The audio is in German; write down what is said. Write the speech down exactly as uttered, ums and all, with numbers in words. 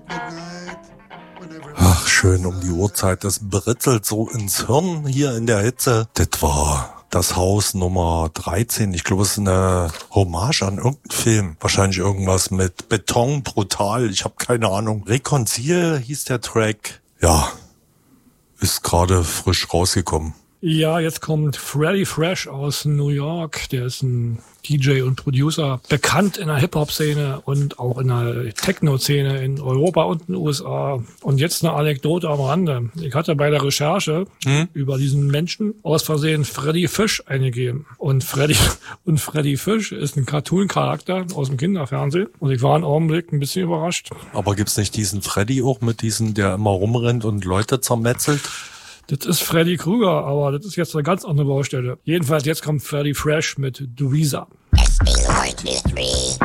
Ach, schön um die Uhrzeit. Das britzelt so ins Hirn hier in der Hitze. Das war das Haus Nummer dreizehn. Ich glaube, es ist eine Hommage an irgendeinen Film. Wahrscheinlich irgendwas mit Beton, brutal. Ich habe keine Ahnung. Reconcile hieß der Track. Ja, ist gerade frisch rausgekommen. Ja, jetzt kommt Freddie Fresh aus New York. Der ist ein D J und Producer, bekannt in der Hip-Hop-Szene und auch in der Techno-Szene in Europa und in den U S A. Und jetzt eine Anekdote am Rande. Ich hatte bei der Recherche hm? über diesen Menschen aus Versehen Freddy Fish eingegeben. Und Freddy, und Freddy Fish ist ein Cartoon-Charakter aus dem Kinderfernsehen. Und ich war einen Augenblick ein bisschen überrascht. Aber gibt's nicht diesen Freddy auch mit diesem, der immer rumrennt und Leute zermetzelt? Das ist Freddy Krüger, aber das ist jetzt eine ganz andere Baustelle. Jedenfalls jetzt kommt Freddy Fresh mit Dweezer.